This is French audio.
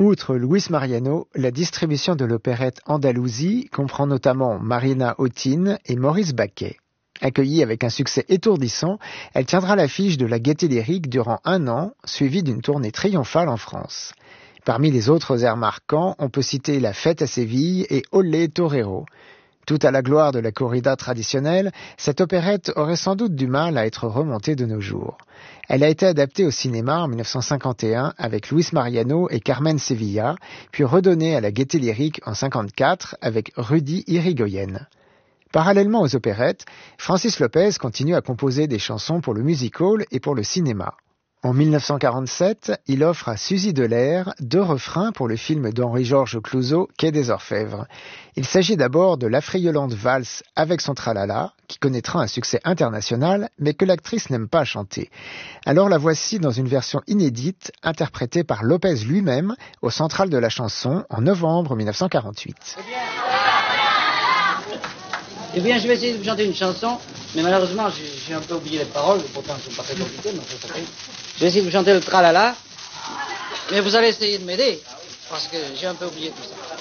Outre Luis Mariano, la distribution de l'opérette Andalousie comprend notamment Marina Otin et Maurice Baquet. Accueillie avec un succès étourdissant, elle tiendra l'affiche de la Gaîté Lyrique durant 1 an, suivie d'une tournée triomphale en France. Parmi les autres airs marquants, on peut citer La Fête à Séville et Olé Torero. Tout à la gloire de la corrida traditionnelle, cette opérette aurait sans doute du mal à être remontée de nos jours. Elle a été adaptée au cinéma en 1951 avec Luis Mariano et Carmen Sevilla, puis redonnée à la Gaîté Lyrique en 1954 avec Rudy Irigoyen. Parallèlement aux opérettes, Francis Lopez continue à composer des chansons pour le music-hall et pour le cinéma. En 1947, il offre à Suzy Delair 2 refrains pour le film d'Henri-Georges Clouzot, Quai des Orfèvres. Il s'agit d'abord de l'affriolante valse Avec son tralala, qui connaîtra un succès international, mais que l'actrice n'aime pas chanter. Alors la voici dans une version inédite, interprétée par Lopez lui-même au Central de la chanson en novembre 1948. Eh bien, je vais essayer de vous chanter une chanson, mais malheureusement, j'ai un peu oublié les paroles, pourtant elles sont pas très compliquées, mais ça fait. Je vais essayer de vous chanter le tralala, mais vous allez essayer de m'aider, parce que j'ai un peu oublié tout ça.